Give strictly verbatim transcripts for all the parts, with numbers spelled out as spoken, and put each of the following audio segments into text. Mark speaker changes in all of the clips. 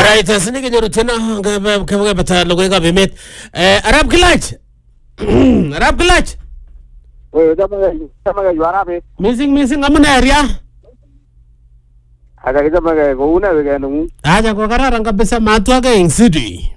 Speaker 1: Alright, sini kenyoru tena kama bata logo ka bemet. Eh Arab Kilach. Arab Kilach.
Speaker 2: Oye, dama dama ga yuara be.
Speaker 1: Missing missing amana area.
Speaker 2: Ada kita maga go una be ganu.
Speaker 1: Aja ko kararan kabisa matwa ka ing city.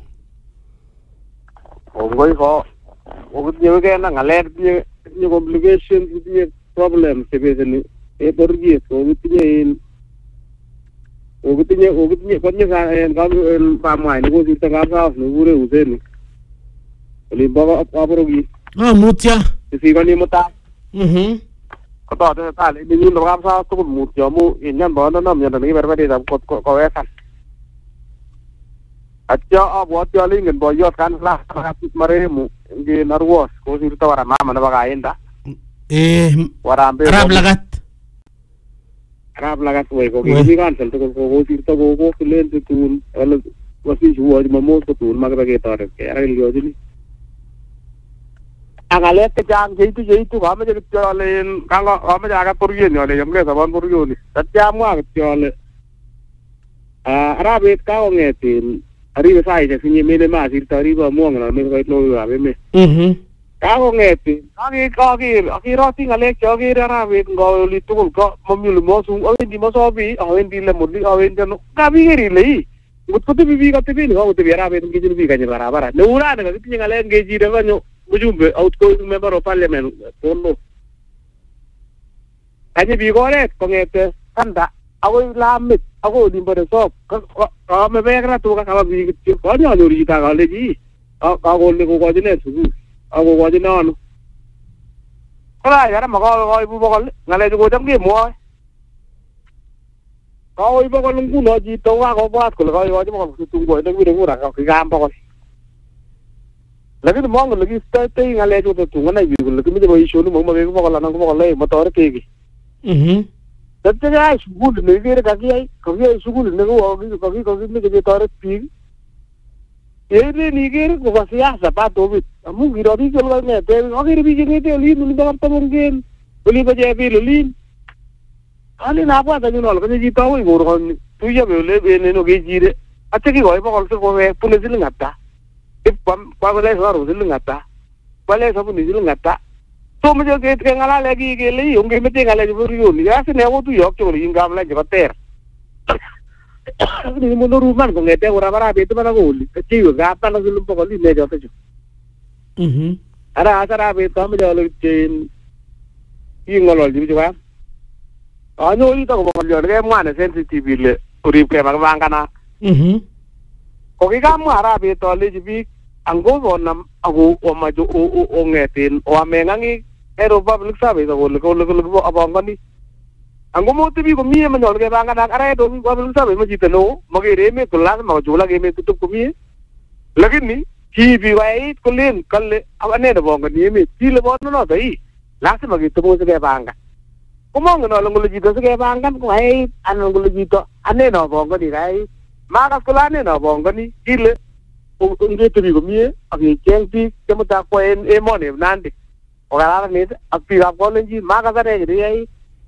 Speaker 2: Ongoi ko. Ogut nyewe ga na ngaler ni ni complications ni problems se be ni. E porgi ko gutnya Ogutnya ogutnya konnya kan kan pamai ni ko sita ka sa ni ure useni. Oli baba aporogi.
Speaker 1: Ah mutya.
Speaker 2: Si kan ni mata.
Speaker 1: Mhm.
Speaker 2: Ko to ta ta ni ni lo ka sa to mutya mu inyan ba na nam yan ni berba de ko ko ko esan. Atya abo atya lingen bo yot kan la mare mu ngi narwos ko sita wara mama na ba enda.
Speaker 1: Eh
Speaker 2: Warambe.
Speaker 1: Arab lagat.
Speaker 2: Arab lagat way ko gi kan sel to ko ko sirta ko ko len to tun wala wasi juwa ma mo to tun mag rage tar ke ara liyo jini angale te jang jeitu jeitu ga ma je tyolen kanga ga ma jaga purye ni ole yamge saban puryo ni tatya mu ag tyole Arab et ka ongetin ari be sai je sinye mele ma sirta ari ba mo ngana me ko lo ga be me
Speaker 1: Mhm.
Speaker 2: ka ongetin agi ka gi agi roti ngale kyo gi Arab et ngo li tukul ko momul mo su awen di mo so bi awen di le mudli awen jano ka bi geri le Gutu bibi ka tibi ni ko tibi Arab et ngi bi ka ni barabara ne ura daga tibi ngale ngi ji daga nyo bujumbe outgoing member of parliament tono ani bi gore ko ngete kanda awo lamit awo dimbere so ka me be gra to ka ka bi ki ko ni anu ri ta ga le ji ka ka go le ko ko ne su awo ko ne anu kala yara ma ko ko bu ko ngale ju ko jam ki mo ka o ibo ko ngu no ji to wa ko ba ko ko yo ji mo ko tu go ne bi ngu ra ka ki gam ba ko lagi mo ngol lagi sta te ngale ju to tu ngana bi lagi mi bo isho ni mo ma be ko la na ko ko le mo to re ke gi
Speaker 1: Mhm.
Speaker 2: Dette ga sugul ne gere ka gi ai ko gi sugul ne ko gi ko gi ko gi mi ge to re pi e ni ni gere ko ba sia sa pa to bi mu gi ro bi ko ne te o gi bi ge te li ni ba ta mo gen li ba je bi li ali na pa ta ni no ko ji to wi go ro ni tu ye be le be ne no gi ji de a te gi go ba ko se ko we pu ne sil ngata ipam pa le so ro sil ngata pa le so pu ni sil ngata to mo je ke ke ngala le gi ge le yo ngi me te ngala ju ru ni ya se ne wo tu yo to ni ngam la je ba ter ni mo no ru man ko ngete ora bara be te bara go li ke ti ga pa na sil po ko li ne jo te ju
Speaker 1: Mhm.
Speaker 2: ara asara be to mo jo le tin yi ngolo ji ju ba ano yi to ko ko le re mo na sensitive le uri ke ba ba ngana
Speaker 1: Mhm.
Speaker 2: ko ki ga mo ara be to le ji bi ango go nam ago o ma jo o o ngetin o amenga ngi ero public sabe to le ko le ko abang ni ango mo ti bi ko mi ma nyol ke ba ngana ara do public sabe mo ji te no mo ge re me ko la ma jo la ge me tu ko mi lagi ni ki bi wai ko len kal le abane do bong ni me ti le bon no dai la se ma ge to mo se ke ba nga ko mo ngo lo ngo ji to se ke ba nga ko ai an ngo ji to ane no bong ni dai ma ka ko la ne no bong ni ki le o nge to bi ko mi a ge chen ti ke mo ta ko en e mo ne nandi o ga la ne a pi ga ko len ji ma ka sa re ri ai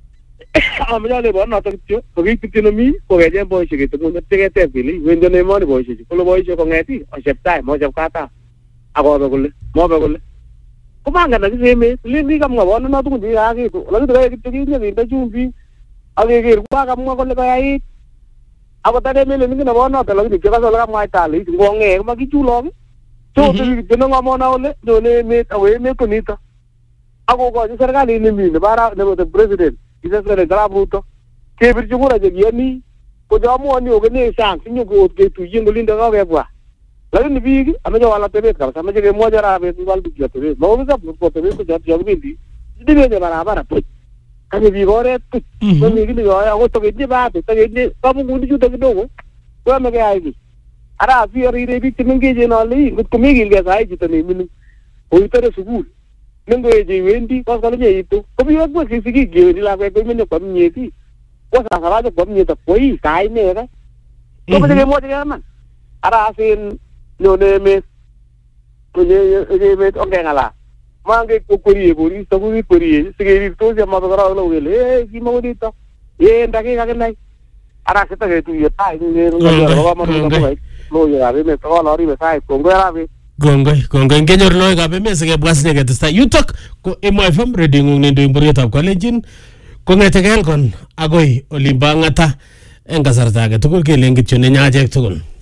Speaker 2: a mo le bon no to ti ko gi ti no mi ko ge je bo shi ge to mo te ge te bi li wen jo ne mo ni bo shi ko lo bo shi ko nge ti o shep tai mo shep ka ta a go be ko le mo be ko le ko ma nga na ge me li ni kam nga bon no tu di a ge ko la ge ti gi ni ta ju bi a ge ge ko ka mo ko le ka ai ako tade mele ningi na bona ta lagi ke ka so la mai ta li ngo nge ma ki chu lo to ti no ngo na ole do ne me awe me ko ni ta ako ko ji sarkali ni mi ne bara ne the president isa sere gra buto ke bir ju ra je ni ko ja mo ni o ge ne sang ti nyu ko ke tu yin ngolin da ga be bwa lagi ni bi ama jo wala tebe ka sama je ke mo jara be wal bi ja tebe mo bi sa ko tebe ko ja ja bi di di ne je bara bara to kani bi gore tu ko mi gi yo ya ko to ge ba te ge ni ka mu ngi ju te do ko ma ge ai gi ara fi ri re bi ti ngi je no li ko mi gi ge sai ji te ni mi o itere sugul nengo je wendi ko ka le itu ko bi ko si si gi ge ni la ko mi ne ko mi ti ko sa sa ba ko mi ta ko i kai ne ra ko ba ge mo je man ara sin no ne me ko je je me on ge ngala mange ko kori e bori to ko kori e se ge to se ma to ra lo ge le ki mo di to e nda ke ga ke nai ara sita ketuiye tai ngero komonut logoiwekab emet koloribe sait kongoi arap bet.
Speaker 1: Gongoi, gongoi ngenyor logoiwekab emet sikebwa sinye ketestai. Yutok ko Emo F M radio ng'ung nendoi borietab Kalenjin kong'ete Elgon agoi olimbo Ng'ata eng kasarta age tugul kelen kityo nenyachek tugul.